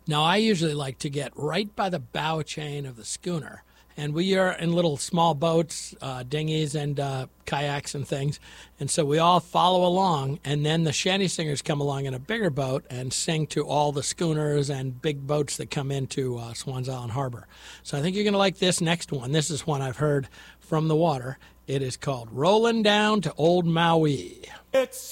Now, I usually like to get right by the bow chain of the schooner. And we are in little small boats, dinghies, and kayaks and things. And so we all follow along. And then the shanty singers come along in a bigger boat and sing to all the schooners and big boats that come into Swans Island Harbor. So I think you're going to like this next one. This is one I've heard from the water. It is called Rollin' Down to Old Maui. It's